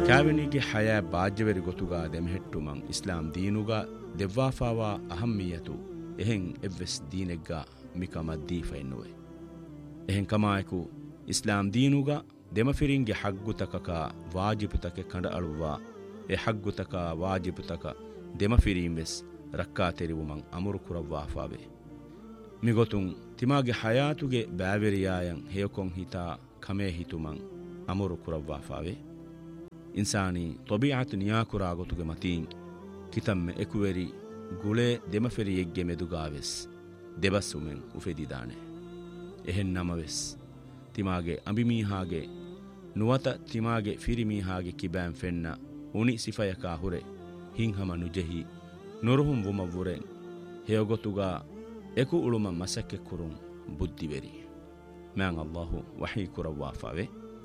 ಕ್ಯಾವೆನಿಗೆ ಹಯಾ ಬಾಜ್ಯವರಿ ಗೊತುಗ ದೆಮೆහෙಟ್ಟು ಮಂ ಇಸ್ಲಾಂ ದೀನುಗ ದೆವ್ವಾಫಾವಾ ಅಹಮ್ಮಿಯತು ಎಹೆಂ ಎವ್ವೆಸ್ ದೀನೆಗ್ಗ ಮಿಕಮ ದೀಫೆನ್ನುವೆ ಎಹೆಂ ಕಮಾಯಕು ಇಸ್ಲಾಂ ದೀನುಗ ದೆಮಫಿರಿಂಗೆ ಹಗ್ಗುತಕಕ ವಾಜಿಬುತಕೆ ಕಂಡ ಅಳುವ ಎ ಹಗ್ಗುತಕ ವಾಜಿಬುತಕ ದೆಮಫಿರೀಂವೆಸ್ ರಕ್ಕಾ ತೆರಿವು ಮಂ ಅಮುರು ಕುರವ್ವಾಫಾವೆ ಮಿಗೊತುಂ ತಿಮಾಗೆ ಹಯಾತುಗೆ ಬ್ಯಾವೆರಿಯಾಯಂ ಹೇಯಕೊಂ ಹಿತಾ ಕಮೇ ಹಿತುಮಂ ಅಮುರು ಕುರವ್ವಾಫಾವೆ ಇನ್ಸಾನಿ ತೊಬಿಯಾತು ನಿಯಾಕುರಾ ಗೊತುಗೆ ಮತೀಂ ಕಿತಮ್ಮೆ ಎಕುವೆರಿ ಗುಳೆ ದೆಮಫೆರಿಯೆಗ್ಗೆ ಮೆದುಗಾವೆಸ್ ದೆಬಸ್ಸುಮೆಂ ಉಫೆದಿದಾನೆ ಎಹೆನ್ ನಮವೆಸ್ ತಿಮಾಗೆ ಅಂಬಿಮೀಹಾಗೆ ನುವತ ತಿಮಾಗೆ ಫಿರಿಮೀಹಾಗೆ ಕಿಬ್ಯಾಂ ಫೆನ್ನ ಉಣಿ ಸಿಫಯಕಾ ಹುರೆ ಹಿಂಹಮ ನುಜೆಹಿ ನುರುಹುಂ ವುಮವ್ವುರೆಂ ಹೇಯಗೊತುಗ ಎಕು ಉಳುಮ ಮಸಕ್ಕೆ ಕುರುಂ ಬುದ್ಧಿವೆರಿ ಮ್ಯಾಂ ಅಲ್ಲಾಹು ವಹೀ ಕುರವ್ವಾಫಾವೆ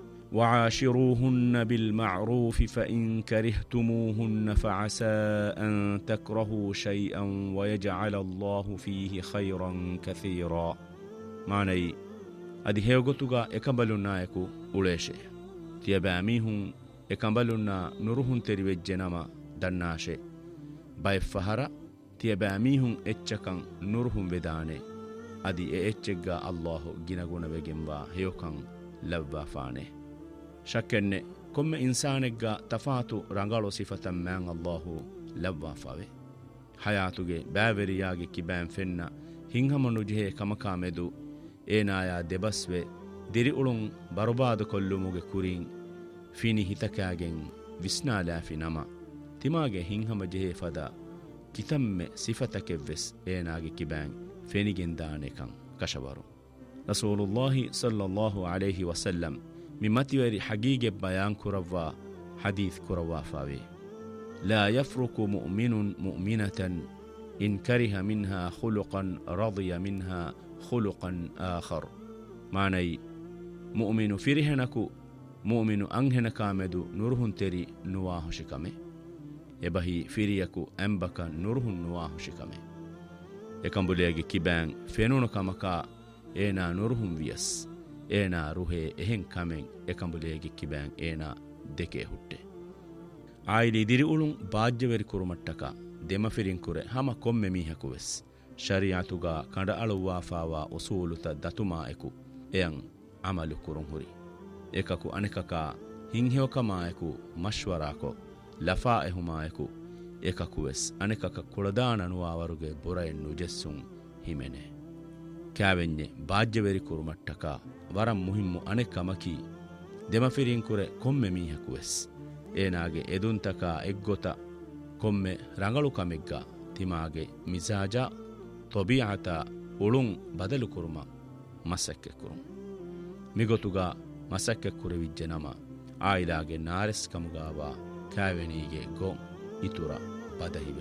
وعاشروهن بالمعروف فإن كرهتموهن فعسى أن تكرهوا شيئا ويجعل الله فيه خيرا كثيرا معني أدي هيوغتوغا إكمبلونا يكو أوليشي تيباميهم إكمبلونا نروهن تريوجنما دناشي بايف فهرا تيباميهم إتشكن نروهن بداني أدي إتشكا الله جنغونا بجنبا هيوكن لبا فاني ಶಕ್ಕೆನ್ನೆ ಕೊಮ್ಮೆ ಇನ್ಸಾನೆಗ್ಗ ತಫಾತು ರಂಗಾಳೋ ಸಿಫತಂ ಮ್ಯಾಂ ಅಲ್ಲಾಹು ಲವ್ವಾಫಾವೆ ಹಯಾತುಗೆ ಬ್ಯಾವೆರಿಯಾಗೆ ಕಿಬ್ಯಾಂ ಫೆನ್ನ ಹಿಂಹಮನು ಜಿಹೆ ಕಮಕಾ ಮೆದು ಏನಾಯ ದೆಬಸ್ವೆ ದಿರಿ ಉಳುಂ ಬರುಬಾದು ಕೊಲ್ಲುಮುಗೆ ಕುರಿಂ ಫಿನಿ ಹಿತಕ್ಯಾಗೆಂ ವಿಸ್ನಾಲಾಫಿ ನಮ ತಿಮಾಗೆ ಹಿಂಹಮ ಜಿಹೆ ಫದ ಕಿತಮ್ಮೆ ಸಿಫತಕೆವ್ವೆಸ್ ಏನಾಗೆ ಕಿಬ್ಯಾಂ ಫೆನಿಗೆಂದಾನೆಕಂ ಕಶವರು ರಸೂಲುಲ್ಲಾಹಿ ಸಲ್ಲಲ್ಲಾಹು ಅಲೈಹಿ ವಸಲ್ಲಂ ممتوري حقيقة بيان كروا حديث كروا فاوي لا يفرق مؤمن مؤمنة إن كره منها خلقا رضي منها خلقا آخر معني مؤمن فرهنكو مؤمن أنهنكا مدو نورهن تري نواه شكمه يبهي فريكو أنبكا نورهن نواه شكمه يكن بليغي كيبان فينونكا مكا إينا نورهن ويس ಏನ ರುಹೆ ಎಹೆಂ ಕಮೆಂ ಎಕಂಬುಲೇಗೆ ಕಿಬ್ಯಾಂ ಏನ ದೆಕೆ ಹುಟ್ಟೆ ಆಯಿಲಿ ದಿರಿ ಉಳುಂ ಬಾಜ್ಯವೆರಿ ಕುರುಮಟ್ಟಕ ದೆಮಫಿರಿಂ ಕುರೆ ಹಮ ಕೊಮ್ಮೆ ಮೀಹಕುವೆಸ್ ಶರಿಯಾತುಗ ಕಂಡ ಅಳುವಾಫಾವಾ ಉಸೂಲುತ ದತುಮಾ ಎಕು ಎಯಂ ಅಮಲು ಕುರುಂ ಹುರಿ ಏಕಕು ಅನೆಕಕ ಹಿಂಹೆವಕಮಾಯಕು ಮಶ್ವರಾಕೊ ಲಫಾ ಎಹುಮಾಯಕು ಏಕಕುವೆಸ್ ಅನೆಕಕ ಕುಳದಾನನುವಾವರುಗೆ ಬುರಯನ್ ನುಜೆಸ್ಸುಂ ಹಿಮೆನೆ ಕ್ಯಾವೆನ್ಯೆ ಬಾಜ್ಯವೆರಿ ಕುರುಮಟ್ಟಕ ವರಂ ಮುಹಿಮ್ಮು ಅನೆಕಮಕಿ ದೆಮಫಿರಿಂ ಕುರೆ ಕೊಮ್ಮೆ ಮೀಹಕುವೆಸ್ ಏನಾಗೆ ಎದುಂತಕ ಎಗ್ಗೊತ ಕೊಮ್ಮೆ ರಂಗಳು ಕಮೆಗ್ಗ ತಿಮಾಗೆ ಮಿಜಾಜ ತೊಬಿಯಾತ ಉಳುಂ ಬದಲು ಕುರುಮ ಮಸಕ್ಕೆ ಕುರುಂ ಮಿಗೊತುಗ ಮಸಕ್ಕೆ ಕುರೆವಿಜ್ಜೆ ನಮ ಆಯಿಲಾಗೆ ನಾರೆಸ್ ಕಮುಗಾವ ಕ್ಯಾವೆನಿಗೆ ಗೋ ಇತುರ ಬದಹಿವೆ